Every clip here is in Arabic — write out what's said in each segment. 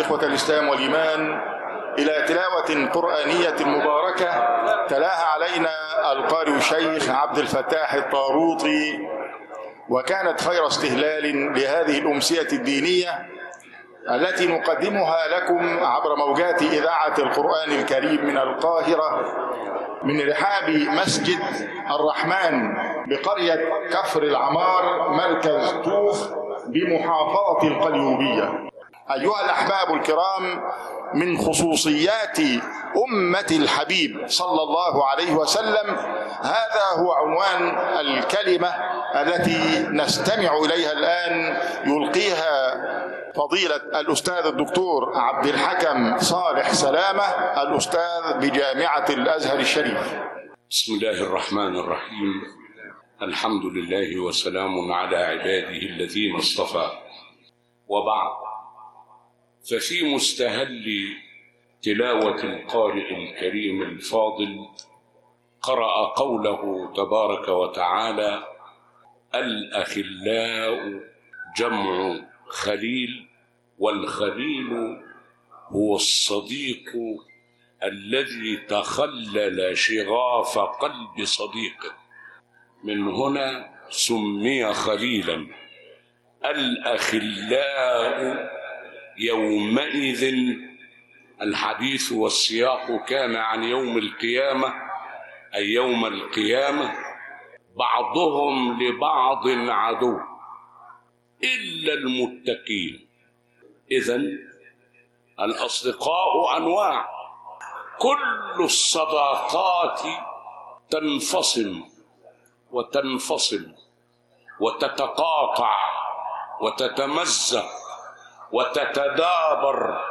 إخوة الإسلام والإيمان إلى تلاوة قرآنية مباركة تلاها علينا القارئ الشيخ عبد الفتاح الطاروطي، وكانت خير استهلال لهذه الأمسية الدينية التي نقدمها لكم عبر موجات إذاعة القرآن الكريم من القاهرة من رحاب مسجد الرحمن بقرية كفر العمار مركز طوف بمحافظة القليوبية. أيها الأحباب الكرام، من خصوصيات أمة الحبيب صلى الله عليه وسلم هذا هو عنوان الكلمة التي نستمع إليها الآن، يلقيها فضيلة الأستاذ الدكتور عبد الحكم صالح سلامة الأستاذ بجامعة الأزهر الشريف. بسم الله الرحمن الرحيم. الحمد لله وسلام على عباده الذين اصطفى، وبعد، ففي مستهل تلاوة القارئ الكريم الفاضل قرأ قوله تبارك وتعالى: الأخلاء جمع خليل، والخليل هو الصديق الذي تخلل شغاف قلب صديقه، من هنا سمي خليلا. الأخلاء يومئذ، الحديث والسياق كان عن يوم القيامة، أي يوم القيامة بعضهم لبعض عدو إلا المتقين. إذن الأصدقاء أنواع، كل الصداقات تنفصل وتنفصل وتتقاطع وتتمزق وتتدابر،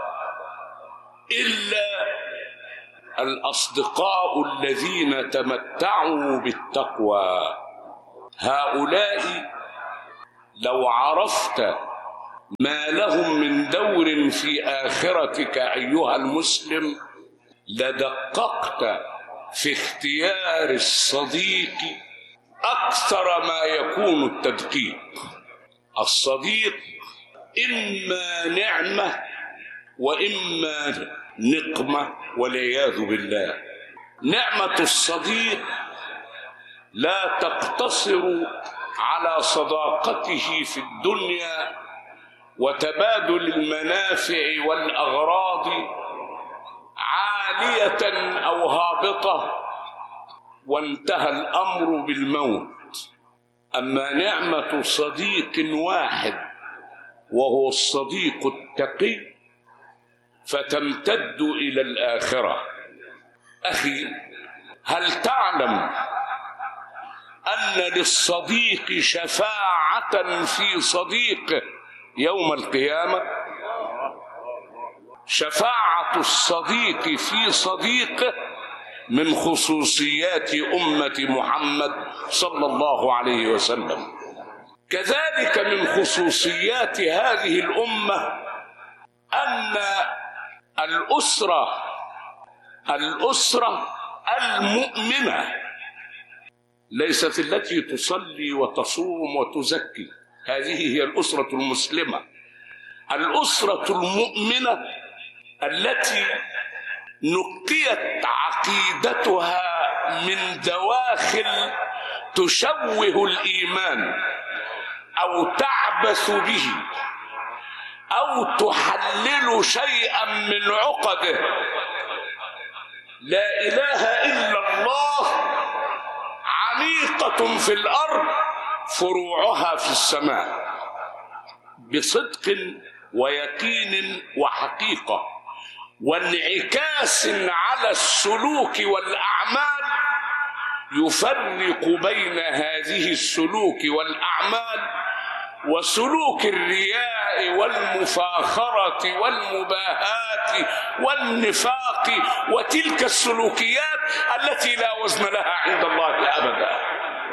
إلا الأصدقاء الذين تمتعوا بالتقوى. هؤلاء لو عرفت ما لهم من دور في آخرتك أيها المسلم لدققت في اختيار الصديق أكثر ما يكون التدقيق. الصديق إما نعمة وإما نقمة والعياذ بالله. نعمة الصديق لا تقتصر على صداقته في الدنيا وتبادل المنافع والأغراض عالية أو هابطة وانتهى الأمر بالموت. أما نعمة صديق واحد وهو الصديق التقي فتمتد إلى الآخرة. أخي، هل تعلم أن للصديق شفاعة في صديقه يوم القيامة؟ شفاعة الصديق في صديقه من خصوصيات أمة محمد صلى الله عليه وسلم. كذلك من خصوصيات هذه الأمة أن الأسرة المؤمنة ليست التي تصلي وتصوم وتزكي، هذه هي الأسرة المسلمة. الأسرة المؤمنة التي نقيت عقيدتها من دواخل تشوه الإيمان أو تعبث به أو تحلل شيئا من عقده. لا إله إلا الله عميقة في الأرض فروعها في السماء، بصدق ويقين وحقيقة وانعكاس على السلوك والأعمال، يفرق بين هذه السلوك والأعمال وسلوك الرياء والمفاخرة والمباهاة والنفاق وتلك السلوكيات التي لا وزن لها عند الله أبدا.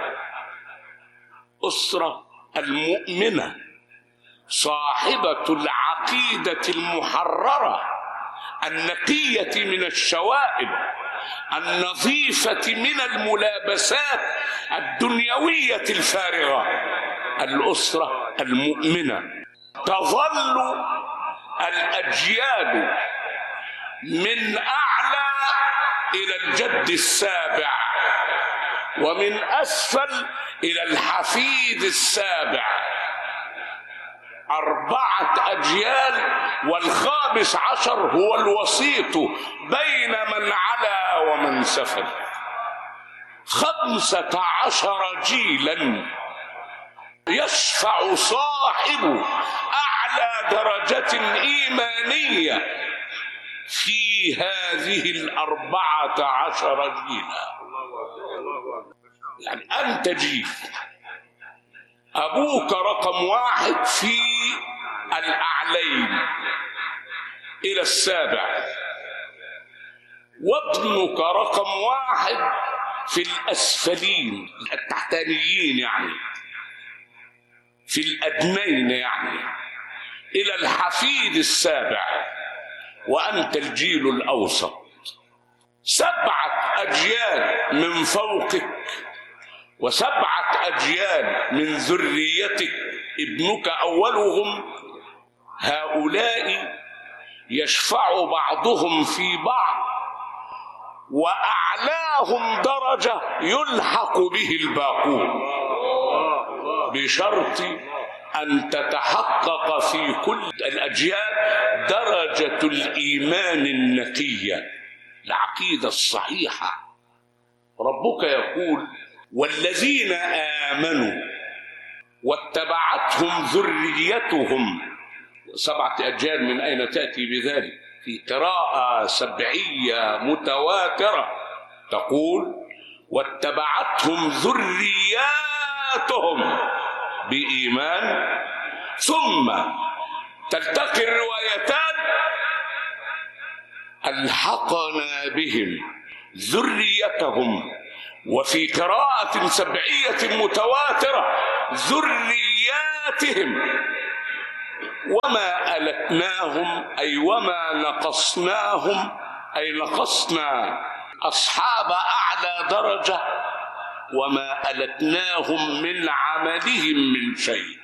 أسرة المؤمنة صاحبة العقيدة المحررة النقية من الشوائب النظيفة من الملابسات الدنيوية الفارغة. الأسرة المؤمنة تظل الأجيال من أعلى إلى الجد السابع، ومن أسفل إلى الحفيد السابع، 4 أجيال، والخامس عشر هو الوسيط بين من علا ومن سفل. 15 جيلا يشفع صاحب أعلى درجة إيمانية في هذه 14 جيلا. يعني أنت جيل، أبوك رقم 1 في الأعلين إلى السابع، وابنك رقم 1 في الأسفلين التحتانيين، يعني في الأدنين، يعني إلى الحفيد السابع، وأنت الجيل الأوسط. 7 أجيال من فوقك و7 أجيال من ذريتك، ابنك أولهم. هؤلاء يشفع بعضهم في بعض، وأعلاهم درجة يلحق به الباقون، بشرط أن تتحقق في كل الأجيال درجة الإيمان النقية، العقيدة الصحيحة. ربك يقول: والذين آمنوا واتبعتهم ذريتهم. 7 أجيال من أين تأتي بذلك؟ في قراءة سبعية متواترة تقول: واتبعتهم ذرياتهم بإيمان. ثم تلتقي الروايتان: ألحقنا بهم ذريتهم. وفي قراءة سبعية متواترة: ذرياتهم. وما ألتناهم أي وما نقصناهم، أي نقصنا أصحاب أعلى درجة وما ألتناهم من عملهم من شيء.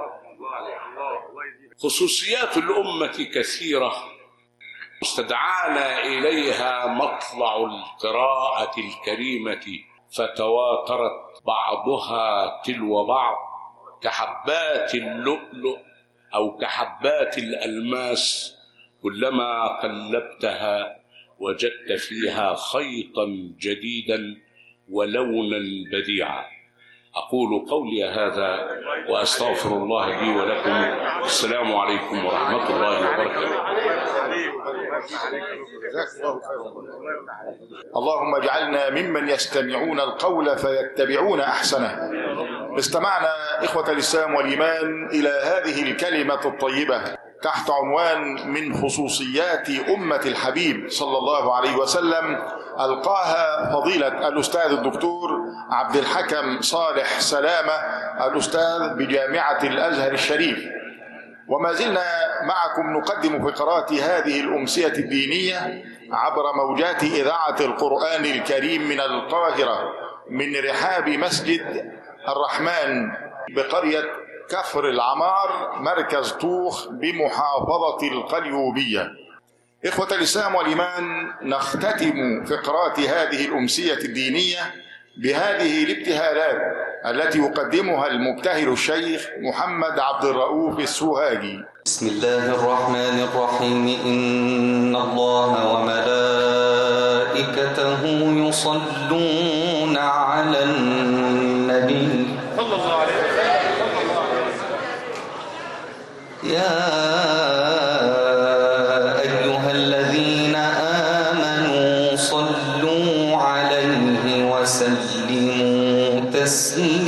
خصوصيات الأمة كثيرة استدعانا إليها مطلع القراءة الكريمة، فتواترت بعضها تلو بعض كحبات اللؤلؤ أو كحبات الألماس، كلما قلبتها وجدت فيها خيطا جديدا ولونا بديعا. أقول قولي هذا وأستغفر الله لي ولكم. السلام عليكم ورحمة الله وبركاته. اللهم اجعلنا ممن يستمعون القول فيتبعون أحسنه. استمعنا إخوة الإسلام والإيمان إلى هذه الكلمة الطيبة تحت عنوان من خصوصيات أمة الحبيب صلى الله عليه وسلم، ألقاها فضيلة الأستاذ الدكتور عبد الحكم صالح سلامة، الأستاذ بجامعة الأزهر الشريف. وما زلنا معكم نقدم فقرات هذه الأمسية الدينية عبر موجات إذاعة القرآن الكريم من القاهرة، من رحاب مسجد الرحمن بقرية كفر العمار، مركز طوخ بمحافظة القليوبية. إخوة الإسلام والإيمان، نختتم فقرات هذه الأمسية الدينية بهذه الابتهالات التي يقدمها المبتهل الشيخ محمد عبد الرؤوف السوهاجي. بسم الله الرحمن الرحيم. إن الله وملائكته يصلون على النبي صلى الله عليه وسلم. يا أيها الذين آمنوا صلوا عليه وسلموا تسليما.